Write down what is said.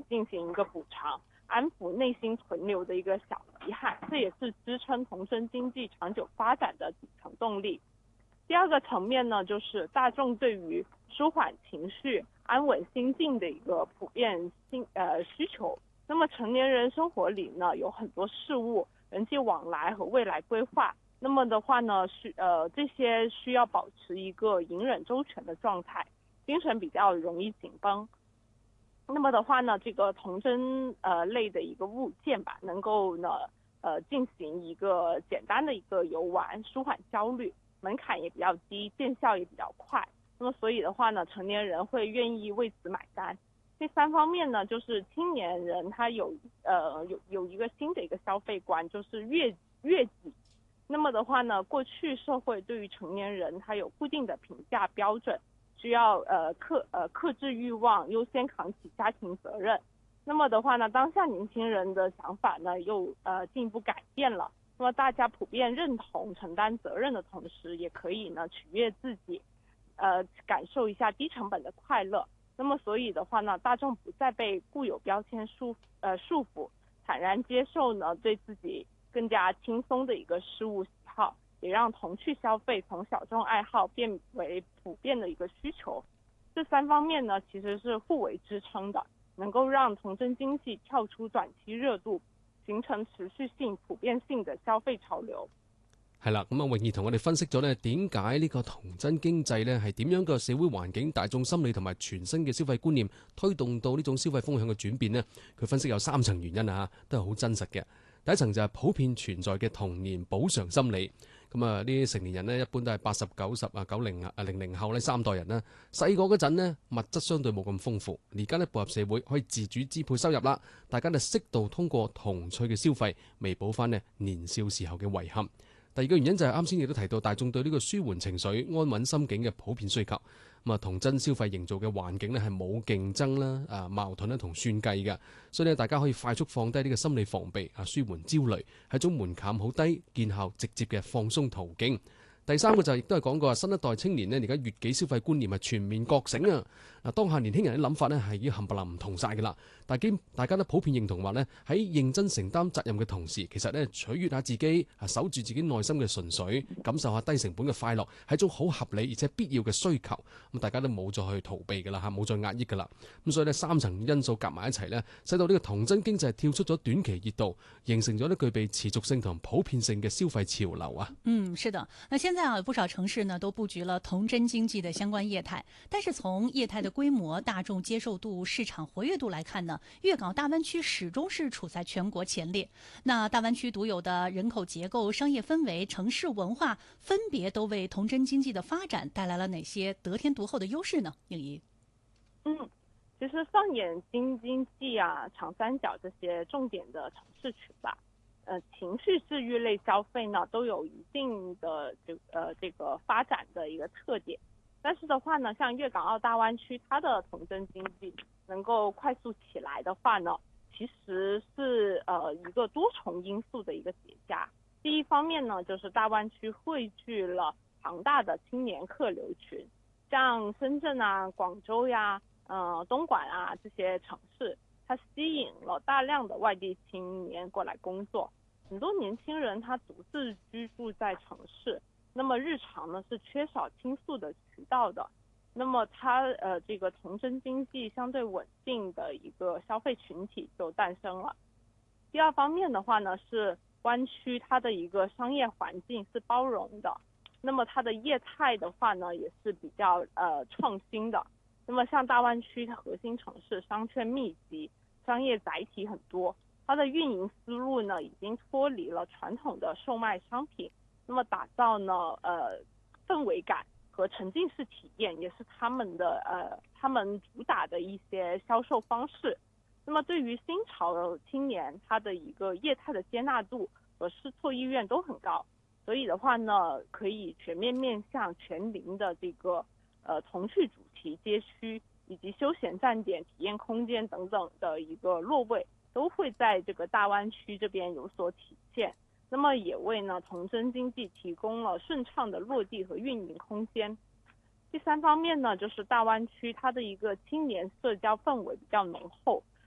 进行一个补偿，安抚内心存留的一个小遗憾，这也是支撑童真经济长久发展的底层动力。第二个层面呢，就是大众对于舒缓情绪、安稳心境的一个普遍需求。那么成年人生活里呢，有很多事物、人际往来和未来规划。那么的话呢，这些需要保持一个隐忍周全的状态，精神比较容易紧绷。那么的话呢，这个童真类的一个物件吧，能够呢进行一个简单的一个游玩，舒缓焦虑，门槛也比较低，见效也比较快。那么所以的话呢，成年人会愿意为此买单。第三方面呢，就是青年人他有一个新的一个消费观，就是悦己。那么的话呢，过去社会对于成年人他有固定的评价标准，需要克制欲望，优先扛起家庭责任。那么的话呢，当下年轻人的想法呢又进一步改变了。那么大家普遍认同承担责任的同时，也可以呢取悦自己，感受一下低成本的快乐。那么所以的话呢，大众不再被固有标签束缚，坦然接受呢对自己更加轻松的一个事物喜好，也让童趣消费从小众爱好变为普遍的一个需求。这三方面呢，其实是互为支撑的，能夠讓童真經濟跳出短期熱度，形成持續性、普遍性嘅消費潮流。 係啦，咁啊，泳兒同我哋分析咗呢點解呢個童真經濟呢係點樣嘅社會環境、大眾心理同埋全新嘅消費觀念推動到呢種消費風向嘅轉變呢？佢分析有3層原因啊，都係好真實嘅。第一層就係普遍存在嘅童年補償心理。咁啊，呢啲成年人呢，一般都係80、90啊、90啊、00後呢3代人啦。細個嗰陣呢，物質相對冇咁豐富，而家呢步入社會可以自主支配收入啦，大家呢適度通過童趣嘅消費，彌補翻呢年少時候嘅遺憾。第二個原因就係啱先亦都提到大眾對呢個舒緩情緒、安穩心境嘅普遍需求。咁啊，童真消費營造嘅環境呢係冇競爭啦、矛盾啦同算計嘅，所以呢大家可以快速放低呢個心理防備舒緩焦慮，係一種門檻好低、見效直接嘅放鬆途徑。第三個就亦都係講過新一代青年呢，而家悅己消費觀念係全面覺醒啊！嗱，當下年輕人嘅諗法呢係已經冚唪唥唔同晒㗎啦。大家都普遍認同話呢，喺認真承擔責任嘅同時，其實呢取悅下自己，守住自己內心嘅純粹，感受下低成本嘅快樂，係一種好合理而且必要嘅需求。咁大家都冇再去逃避㗎啦，冇再壓抑㗎啦。咁所以呢3層因素夾埋一齊呢，使到呢個童真經濟跳出咗短期熱度，形成咗呢具備持續性同普遍性嘅消費潮流啊。 是的。那現在有不少城市呢都布局了童真經濟的相關業態，但是從業態的規模、大眾接受度、市場活躍度來看呢，粵港大灣區始終是處在全國前列。那大灣區獨有的人口結構、商業氛圍、城市文化，分別都為童真經濟的發展帶來了哪些得天獨厚的優勢呢？泳儀。 其實放眼京津冀啊、長三角這些重點的城市群吧，情緒治癒類消費呢都有一定的這個發展的一個特點。但是的話呢，像粵港澳大灣區，它的童真經濟能夠快速起來的話呢，其實是一個多重因素的一個疊加。第一方面呢，就是大灣區匯聚了龐大的青年客流群，像深圳啊、廣州呀、東莞啊這些城市，它吸引了大量的外地青年過來工作。很多年輕人他獨自居住在城市，那麼日常呢是缺少傾訴的渠道的，那麼他這個童真經濟相對穩定的一個消費群體就誕生了。第二方面的話呢，是灣區它的一個商業環境是包容的，那麼它的業態的話呢也是比較創新的。那麼像大灣區核心城市商圈密集，商業載體很多，它的運營思路呢已經脫離了傳統的售賣商品，那麼打造呢氛圍感和沉浸式體驗也是他們主打的一些銷售方式。那麼對於新潮青年，他的一個業態的接納度和試錯意願都很高，所以的話呢，可以全面面向全齡的這個童趣主題街區以及休閒站點、體驗空間等等的一個落位，都會在這個大灣區這邊有所體現。那麼也為呢童真經濟提供了順暢的落地和運營空間。第三方面呢，就是大灣區它的一個青年社交氛圍比較濃厚，